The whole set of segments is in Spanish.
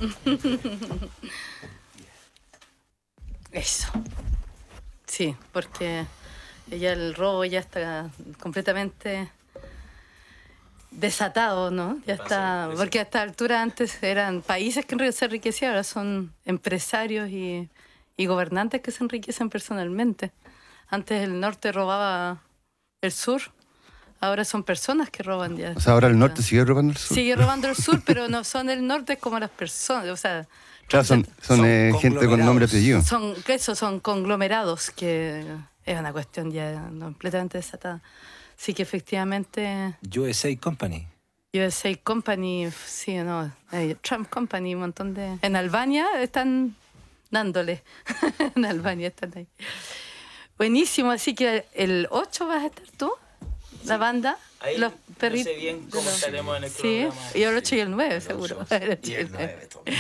Eso. Sí, porque ya el robo ya está completamente desatado, ¿no? Ya está, porque a esta altura antes eran países que se enriquecían, ahora son empresarios y gobernantes que se enriquecen personalmente. Antes el norte robaba el sur, ahora son personas que roban ya. O sea, ahora el norte sigue robando el sur. Sigue robando el sur, pero no son el norte como las personas, o sea... Claro, son gente con nombre y apellido. Son conglomerados, que es una cuestión ya completamente desatada. Sí que efectivamente... USA Company. USA Company, sí, no, Trump Company, un montón de... En Albania están dándole. En Albania están ahí. Buenísimo, así que el 8 vas a estar tú, la banda, ahí los perritos. No sé bien cómo estaremos en el Sí, programa. y el 8 y el 9, seguro. Y el 9 también.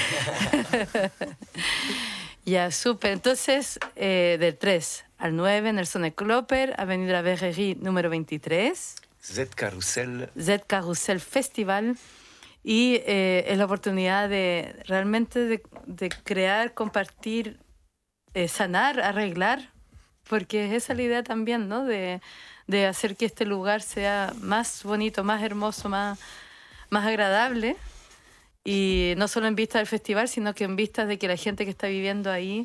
Ya, súper. Entonces, del 3 al 9 en el Zone Cloper, Avenida Verrerie número 23. Z Carrousel Festival. Y es la oportunidad de realmente de crear, compartir, sanar, arreglar, porque es esa la idea también, ¿no? De hacer que este lugar sea más bonito, más hermoso, más agradable. Y no solo en vista del festival, sino que en vista de que la gente que está viviendo ahí,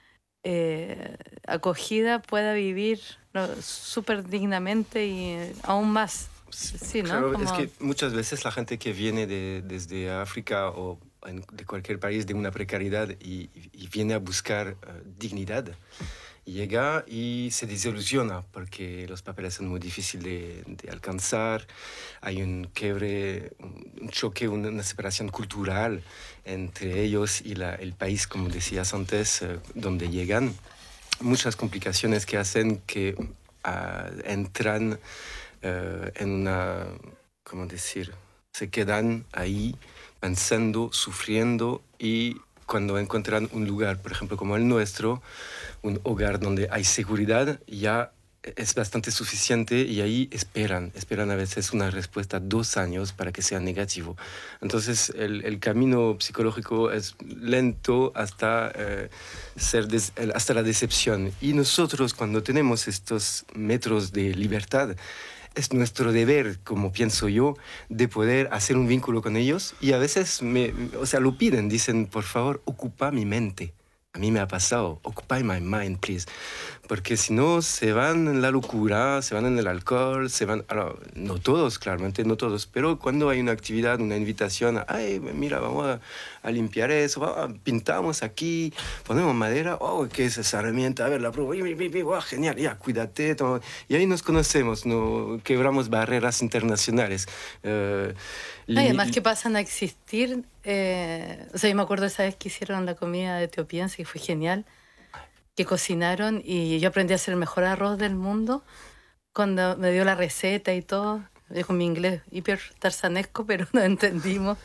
acogida, pueda vivir súper dignamente y aún más. Sí, ¿no? Claro, Como... es que muchas veces la gente que viene desde África o de cualquier país de una precariedad y viene a buscar dignidad, llega y se desilusiona porque los papeles son muy difíciles de alcanzar, hay un quiebre, un choque, una separación cultural entre ellos y el país, como decías antes, donde llegan. Muchas complicaciones que hacen que entran en una, ¿cómo decir? Se quedan ahí pensando, sufriendo, y cuando encuentran un lugar, por ejemplo, como el nuestro, un hogar donde hay seguridad, ya es bastante suficiente, y ahí esperan a veces una respuesta 2 años para que sea negativo. Entonces el camino psicológico es lento hasta, hasta la decepción. Y nosotros, cuando tenemos estos metros de libertad, es nuestro deber, como pienso yo, de poder hacer un vínculo con ellos, y a veces lo piden, dicen, por favor, ocupa mi mente. A mí me ha pasado, occupy my mind, please. Porque si no, se van en la locura, se van en el alcohol, se van... no todos, claramente no todos, pero cuando hay una actividad, una invitación, ay, mira, vamos a limpiar eso, pintamos aquí, ponemos madera, ¿qué es esa herramienta? A ver, la pruebo, genial, ya, cuídate, todo. Y ahí nos conocemos, no quebramos barreras internacionales. Y además que pasan a existir, yo me acuerdo esa vez que hicieron la comida de etiopiense, que fue genial, que cocinaron, y yo aprendí a hacer el mejor arroz del mundo cuando me dio la receta y todo, con mi inglés hiper tarzanesco, pero no entendimos.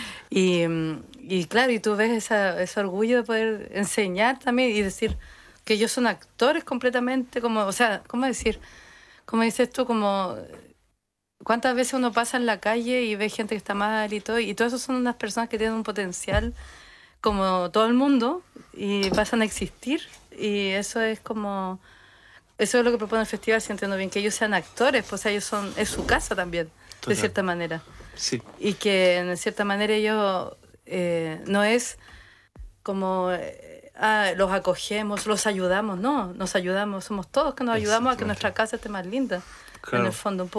Y claro, y tú ves ese orgullo de poder enseñar también y decir que ellos son actores completamente, como, o sea, ¿cómo decir? Como dices tú, como... ¿Cuántas veces uno pasa en la calle y ve gente que está mal y todo eso son unas personas que tienen un potencial como todo el mundo y pasan a existir? Y eso es como... Eso es lo que propone el festival, si entiendo bien, que ellos sean actores, pues ellos es su casa también, de cierta manera. Sí. Y que en cierta manera ellos no es como... los acogemos, los ayudamos, no, nos ayudamos, somos todos que nos ayudamos a que nuestra casa esté más linda, claro. En el fondo, un poco.